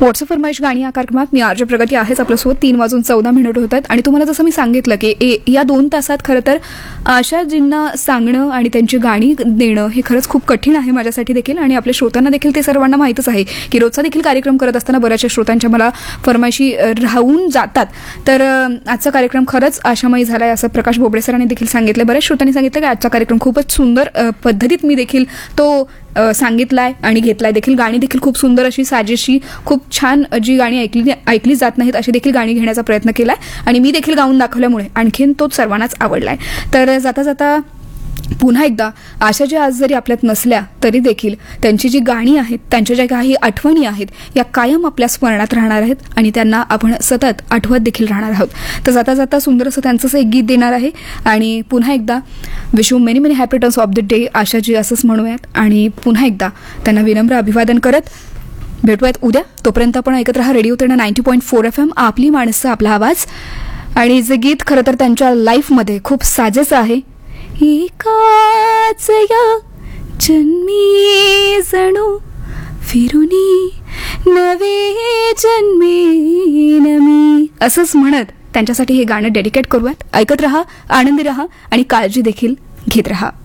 WhatsApp फरमाईश गाणी या कार्यक्रमात मी आरजे प्रगती आहेच आपल्यासोबत. 3:14 होत आहेत आणि तुम्हाला जसं मी सांगितलं की या 2 तासात खरं तर आशाजींना सांगणं आणि त्यांची गाणी देणं हे खरंच खूप कठीण आहे माझ्यासाठी देखील आणि आपल्या श्रोत्यांना देखील ते सर्वांना माहीतच आहे की रोजचा देखील कार्यक्रम करत असताना बऱ्याचशा श्रोत्यांच्या मला फरमाईशी राहून जातात. तर आजचा कार्यक्रम खरंच आशामयी झाला आहे असं प्रकाश बोबडे सरांनी देखील सांगितलं. बऱ्याच श्रोत्यांनी सांगितलं की आजचा कार्यक्रम खूपच सुंदर पद्धतीत मी देखील तो सांगितलाय आणि घेतलाय देखील. गाणी देखील खूप सुंदर अशी साजेशी खूप छान जी गाणी ऐकली जात नाहीत अशी देखील गाणी घेण्याचा प्रयत्न केलाय आणि मी देखील गाऊन दाखवल्यामुळे आणखीन तोच सर्वांनाच आवडलाय. तर जाता जाता पुन्हा एकदा आशा ज्या आज जरी आपल्यात नसल्या तरी देखील त्यांची जी गाणी आहेत त्यांच्या ज्या काही आठवणी आहेत या कायम आपल्या स्मरणात राहणार आहेत आणि त्यांना आपण सतत आठवत देखील राहणार आहोत. तर जाता जाता सुंदर असं त्यांचंच एक गीत देणार आहे आणि पुन्हा एकदा wish you many many happy returns of the day Asha ji असंच म्हणूयात आणि पुन्हा एकदा त्यांना विनम्र अभिवादन करत भेटूयात उद्या. तोपर्यंत आपण ऐकत राहा रेडिओ तेणा 90.4 FM आपली माणसं आपला आवाज. आणि जे गीत खरं तर त्यांच्या लाईफमध्ये खूप साजेचं आहे. एकाच या जन्मी जणू फिरुनी नवे जन्मेन मी असंच म्हणत त्यांच्यासाठी हे गाणं डेडिकेट करूयात. ऐकत रहा, आनंदी रहा आणि काळजी देखील घेत रहा.